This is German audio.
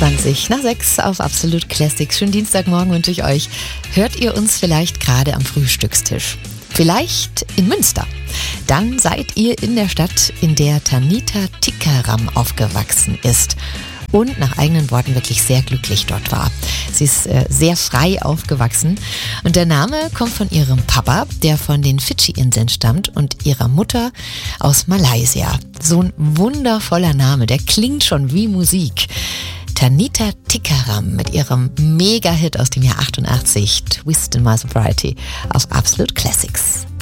20 nach 6 auf Absolut Classics. Schönen Dienstagmorgen wünsche ich euch. Hört ihr uns vielleicht gerade am Frühstückstisch? Vielleicht in Münster. Dann seid ihr in der Stadt, in der Tanita Tikaram aufgewachsen ist und nach eigenen Worten wirklich sehr glücklich dort war. Sie ist sehr frei aufgewachsen und der Name kommt von ihrem Papa, der von den Fidschi-Inseln stammt, und ihrer Mutter aus Malaysia. So ein wundervoller Name, der klingt schon wie Musik. Tanita Tikaram mit ihrem Mega-Hit aus dem Jahr 88, Twist in My Sobriety, auf Absolute Classics.